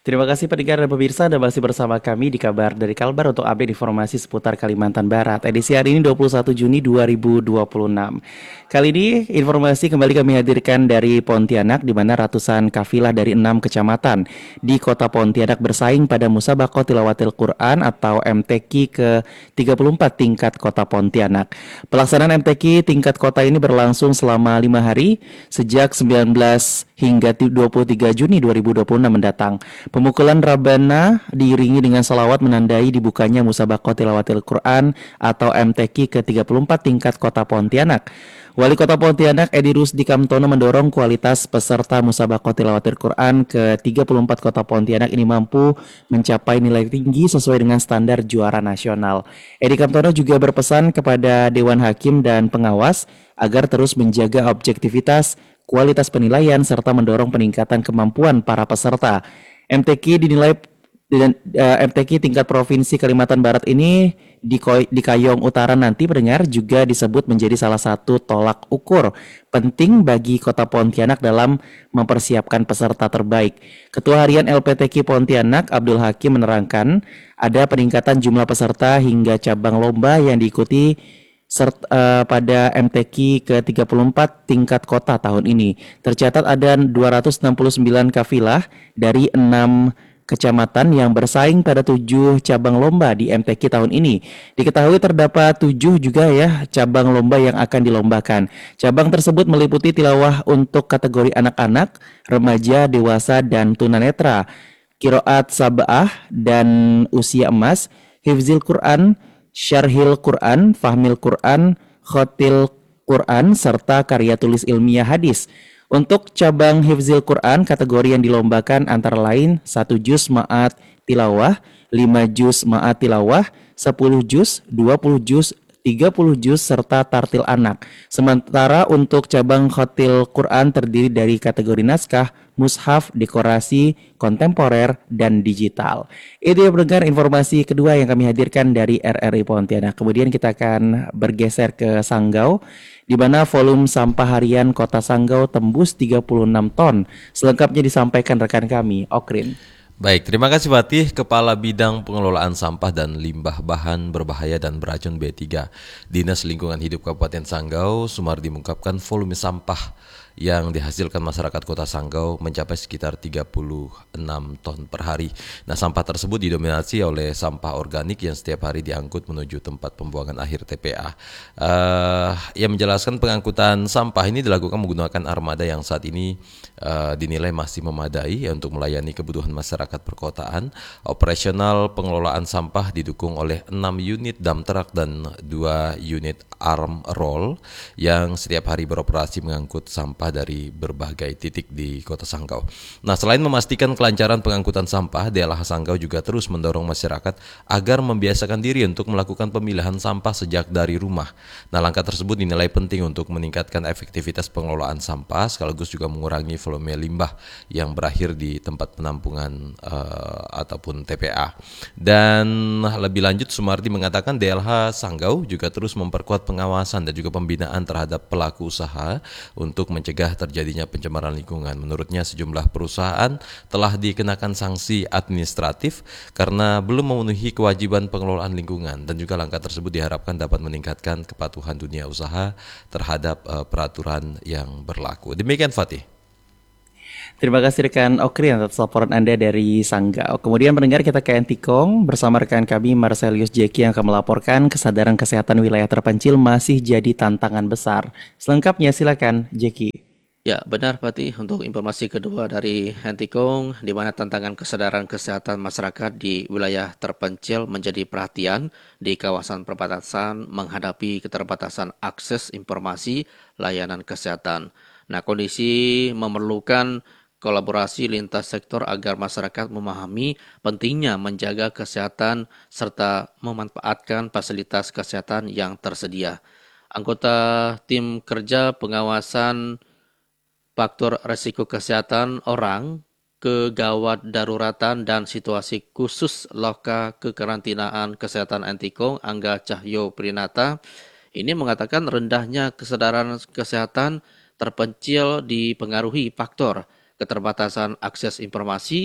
Terima kasih pendengar dan pemirsa, Anda masih bersama kami di Kabar dari Kalbar untuk update informasi seputar Kalimantan Barat. Edisi hari ini 21 Juni 2026. Kali ini informasi kembali kami hadirkan dari Pontianak di mana ratusan kafilah dari 6 kecamatan di Kota Pontianak bersaing pada Musabaqah Tilawatil Quran atau MTQ ke-34 tingkat Kota Pontianak. Pelaksanaan MTQ tingkat kota ini berlangsung selama 5 hari sejak 19 hingga 23 Juni 2026 mendatang. Pemukulan Rabana diiringi dengan salawat menandai dibukanya Musabaqah Tilawatil Quran atau MTQ ke-34 tingkat Kota Pontianak. Wali Kota Pontianak Edi Rusdi Kamtono mendorong kualitas peserta Musabaqah Tilawatil Quran ke-34 Kota Pontianak ini mampu mencapai nilai tinggi sesuai dengan standar juara nasional. Edi Kamtono juga berpesan kepada Dewan Hakim dan pengawas agar terus menjaga objektivitas, kualitas penilaian serta mendorong peningkatan kemampuan para peserta. MTQ dinilai dan MTQ tingkat provinsi Kalimantan Barat ini di Kayong Utara nanti pendengar juga disebut menjadi salah satu tolak ukur penting bagi Kota Pontianak dalam mempersiapkan peserta terbaik. Ketua Harian LPTQ Pontianak Abdul Hakim menerangkan ada peningkatan jumlah peserta hingga cabang lomba yang diikuti pada MTQ ke-34 tingkat kota tahun ini. Tercatat ada 269 kafilah dari 6 kecamatan yang bersaing pada 7 cabang lomba di MTQ tahun ini. Diketahui terdapat 7 juga ya cabang lomba yang akan dilombakan. Cabang tersebut meliputi tilawah untuk kategori anak-anak, remaja, dewasa, dan tunanetra, kiroat sabah dan usia emas, hifzil Quran, syarhil Quran, fahmil Quran, khotil Quran, serta karya tulis ilmiah hadis. Untuk cabang hifzil Quran, kategori yang dilombakan antara lain 1 juz ma'at tilawah, 5 juz ma'at tilawah, 10 juz, 20 juz, 30 juz, serta tartil anak. Sementara untuk cabang khotil Quran terdiri dari kategori naskah, mushaf, dekorasi, kontemporer, dan digital. Itu yang mendengar informasi kedua yang kami hadirkan dari RRI Pontianak. Kemudian kita akan bergeser ke Sanggau, di mana volume sampah harian Kota Sanggau tembus 36 ton. Selengkapnya disampaikan rekan kami, Okrin. Baik, terima kasih Fatih, Kepala Bidang Pengelolaan Sampah dan Limbah Bahan Berbahaya dan Beracun B3 Dinas Lingkungan Hidup Kabupaten Sanggau, Sumardi mengungkapkan volume sampah yang dihasilkan masyarakat Kota Sanggau mencapai sekitar 36 ton per hari. Nah, sampah tersebut didominasi oleh sampah organik yang setiap hari diangkut menuju tempat pembuangan akhir TPA. Yang menjelaskan pengangkutan sampah ini dilakukan menggunakan armada yang saat ini dinilai masih memadai untuk melayani kebutuhan masyarakat perkotaan. Operasional pengelolaan sampah didukung oleh 6 unit dump truck dan 2 unit arm roll yang setiap hari beroperasi mengangkut sampah dari berbagai titik di Kota Sanggau. Nah, selain memastikan kelancaran pengangkutan sampah, DLH Sanggau juga terus mendorong masyarakat agar membiasakan diri untuk melakukan pemilahan sampah sejak dari rumah. Nah, langkah tersebut dinilai penting untuk meningkatkan efektivitas pengelolaan sampah sekaligus juga mengurangi volume limbah yang berakhir di tempat penampungan ataupun TPA. Dan lebih lanjut, Sumardi mengatakan DLH Sanggau juga terus memperkuat pengawasan dan juga pembinaan terhadap pelaku usaha untuk mencegah terjadinya pencemaran lingkungan. Menurutnya sejumlah perusahaan telah dikenakan sanksi administratif karena belum memenuhi kewajiban pengelolaan lingkungan, dan juga langkah tersebut diharapkan dapat meningkatkan kepatuhan dunia usaha terhadap peraturan yang berlaku. Demikian Fatih. Terima kasih rekan Okri atas laporan Anda dari Sanggau. Kemudian mendengar kita ke Antikong bersama rekan kami Marcelius Jeki yang akan melaporkan kesadaran kesehatan wilayah terpencil masih jadi tantangan besar. Selengkapnya silakan Jeki. Ya, benar Fatih. Untuk informasi kedua dari Hentikong, di mana tantangan kesadaran kesehatan masyarakat di wilayah terpencil menjadi perhatian di kawasan perbatasan menghadapi keterbatasan akses informasi layanan kesehatan. Nah, kondisi memerlukan kolaborasi lintas sektor agar masyarakat memahami pentingnya menjaga kesehatan serta memanfaatkan fasilitas kesehatan yang tersedia. Anggota tim kerja pengawasan faktor risiko kesehatan orang, kegawat daruratan dan situasi khusus loka kekarantinaan kesehatan Antikong, Angga Cahyo Prinata, ini mengatakan rendahnya kesadaran kesehatan terpencil dipengaruhi faktor keterbatasan akses informasi,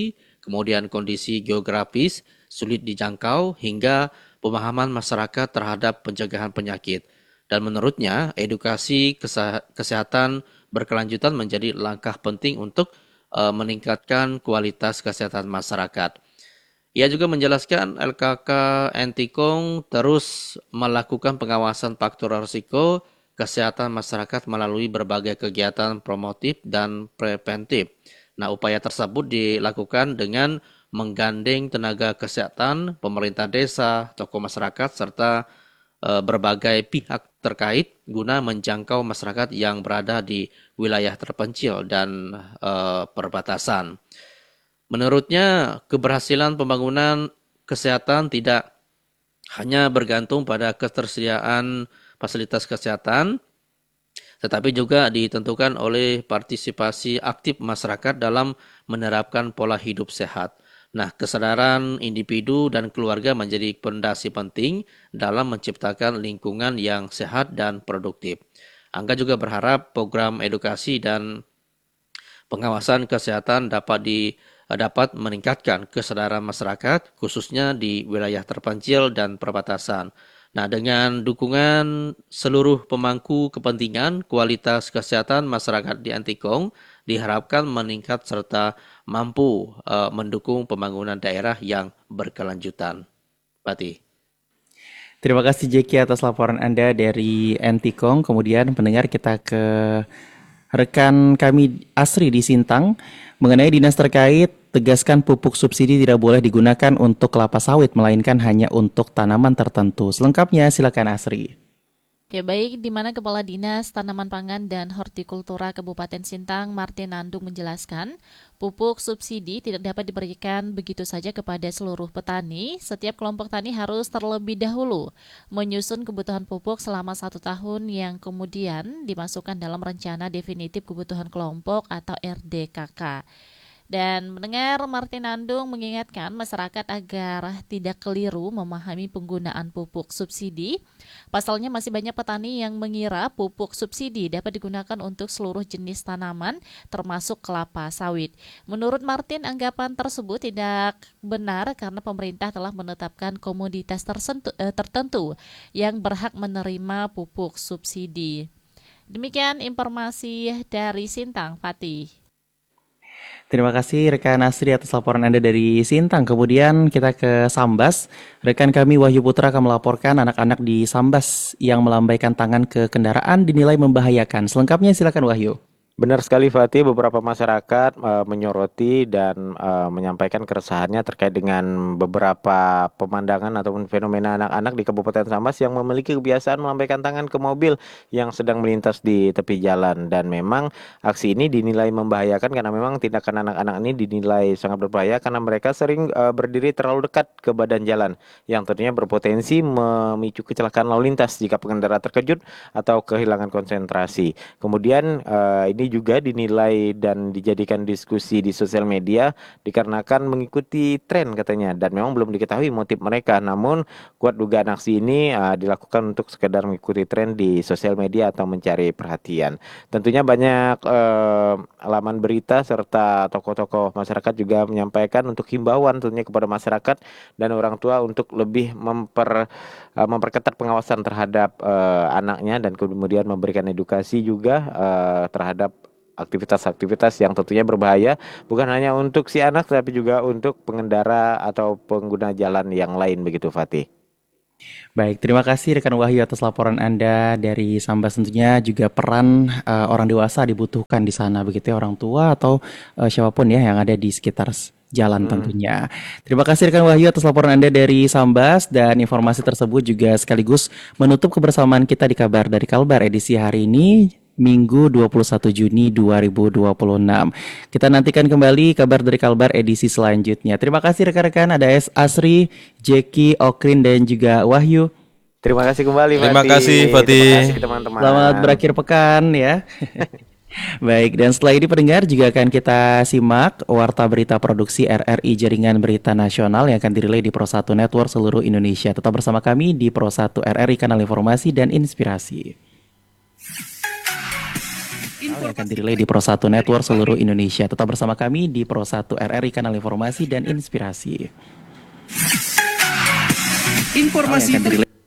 kemudian kondisi geografis, sulit dijangkau, hingga pemahaman masyarakat terhadap pencegahan penyakit. Dan menurutnya, edukasi kesehatan berkelanjutan menjadi langkah penting untuk meningkatkan kualitas kesehatan masyarakat. Ia juga menjelaskan LKK Entikong terus melakukan pengawasan faktor risiko kesehatan masyarakat melalui berbagai kegiatan promotif dan preventif. Nah, upaya tersebut dilakukan dengan menggandeng tenaga kesehatan, pemerintah desa, tokoh masyarakat, serta berbagai pihak terkait guna menjangkau masyarakat yang berada di wilayah terpencil dan perbatasan. Menurutnya, keberhasilan pembangunan kesehatan tidak hanya bergantung pada ketersediaan fasilitas kesehatan, tetapi juga ditentukan oleh partisipasi aktif masyarakat dalam menerapkan pola hidup sehat. Nah, kesadaran individu dan keluarga menjadi fondasi penting dalam menciptakan lingkungan yang sehat dan produktif. Angga juga berharap program edukasi dan pengawasan kesehatan dapat meningkatkan kesadaran masyarakat, khususnya di wilayah terpencil dan perbatasan. Nah, dengan dukungan seluruh pemangku kepentingan, kualitas kesehatan masyarakat di Antikong diharapkan meningkat serta mampu mendukung pembangunan daerah yang berkelanjutan. Pati. Terima kasih Jeki atas laporan Anda dari Antikong. Kemudian pendengar, kita ke rekan kami Asri di Sintang mengenai dinas terkait tegaskan pupuk subsidi tidak boleh digunakan untuk kelapa sawit melainkan hanya untuk tanaman tertentu. Selengkapnya silakan Asri. Ya baik, di mana Kepala Dinas Tanaman Pangan dan Hortikultura Kabupaten Sintang, Martin Nandung menjelaskan, pupuk subsidi tidak dapat diberikan begitu saja kepada seluruh petani. Setiap kelompok tani harus terlebih dahulu menyusun kebutuhan pupuk selama 1 tahun yang kemudian dimasukkan dalam rencana definitif kebutuhan kelompok atau RDKK. Dan mendengar Martin Nandung mengingatkan masyarakat agar tidak keliru memahami penggunaan pupuk subsidi. Pasalnya masih banyak petani yang mengira pupuk subsidi dapat digunakan untuk seluruh jenis tanaman termasuk kelapa sawit. Menurut Martin, anggapan tersebut tidak benar karena pemerintah telah menetapkan komoditas tertentu yang berhak menerima pupuk subsidi. Demikian informasi dari Sintang, Fatih. Terima kasih rekan Asri atas laporan Anda dari Sintang. Kemudian kita ke Sambas. Rekan kami Wahyu Putra akan melaporkan anak-anak di Sambas yang melambaikan tangan ke kendaraan dinilai membahayakan. Selengkapnya silakan Wahyu. Benar sekali Fatih, beberapa masyarakat menyoroti dan menyampaikan keresahannya terkait dengan beberapa pemandangan ataupun fenomena anak-anak di Kabupaten Sambas yang memiliki kebiasaan melambaikan tangan ke mobil yang sedang melintas di tepi jalan. Dan memang aksi ini dinilai membahayakan karena memang tindakan anak-anak ini dinilai sangat berbahaya karena mereka sering berdiri terlalu dekat ke badan jalan yang tentunya berpotensi memicu kecelakaan lalu lintas jika pengendara terkejut atau kehilangan konsentrasi. Kemudian ini juga dinilai dan dijadikan diskusi di sosial media dikarenakan mengikuti tren katanya, dan memang belum diketahui motif mereka. Namun kuat dugaan aksi ini dilakukan untuk sekedar mengikuti tren di sosial media atau mencari perhatian. Tentunya banyak laman berita serta tokoh-tokoh masyarakat juga menyampaikan untuk himbauan tentunya kepada masyarakat dan orang tua untuk lebih memperketat pengawasan terhadap anaknya dan kemudian memberikan edukasi juga terhadap aktivitas-aktivitas yang tentunya berbahaya bukan hanya untuk si anak tapi juga untuk pengendara atau pengguna jalan yang lain begitu Fatih. Baik, terima kasih rekan Wahyu atas laporan Anda dari Sambas. Tentunya juga peran orang dewasa dibutuhkan di sana begitu ya, orang tua atau siapapun ya yang ada di sekitar jalan tentunya. Terima kasih rekan Wahyu atas laporan Anda dari Sambas, dan informasi tersebut juga sekaligus menutup kebersamaan kita di Kabar dari Kalbar edisi hari ini, Minggu 21 Juni 2026. Kita nantikan kembali Kabar dari Kalbar edisi selanjutnya. Terima kasih rekan-rekan, ada Asri, Jeki, Okrin, dan juga Wahyu. Terima kasih kembali Terima Fatih. kasih Fatih. Terima kasih teman-teman. Selamat berakhir pekan ya. Baik, dan setelah ini pendengar juga akan kita simak Warta Berita Produksi RRI Jaringan Berita Nasional yang akan dirilai di Pro 1 Network seluruh Indonesia. Tetap bersama kami di Pro 1 RRI, kanal informasi dan inspirasi. yang akan dirilai di Pro 1 Network seluruh Indonesia. Tetap bersama kami di Pro 1 RRI, kanal informasi dan inspirasi. Informasi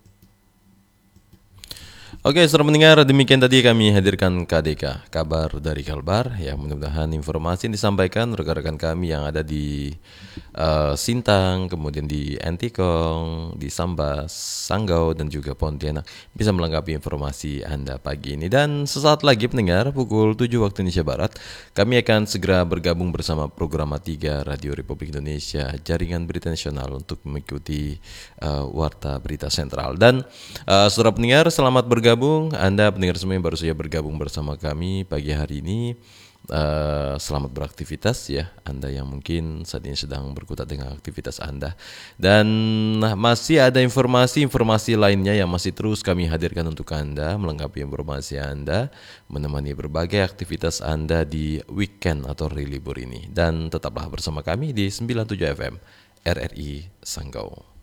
Oke, saudara mendengar, demikian tadi kami hadirkan KDK, kabar dari Kalbar. Ya, mudah-mudahan informasi yang disampaikan rekan-rekan kami yang ada di Sintang, kemudian di Entikong, di Sambas, Sanggau, dan juga Pontianak bisa melengkapi informasi Anda pagi ini. Dan sesaat lagi pendengar, pukul 7 waktu Indonesia Barat, kami akan segera bergabung bersama program 3 Radio Republik Indonesia, Jaringan Berita Nasional, untuk mengikuti Warta Berita Sentral. Dan saudara pendengar, selamat bergabung. Anda pendengar semua yang baru saja bergabung bersama kami pagi hari ini. Selamat beraktivitas ya, Anda yang mungkin saat ini sedang berkutat dengan aktivitas Anda. Dan masih ada informasi lainnya yang masih terus kami hadirkan untuk Anda, melengkapi informasi Anda, menemani berbagai aktivitas Anda di weekend atau hari libur ini. Dan tetaplah bersama kami di 97 FM RRI Sanggau.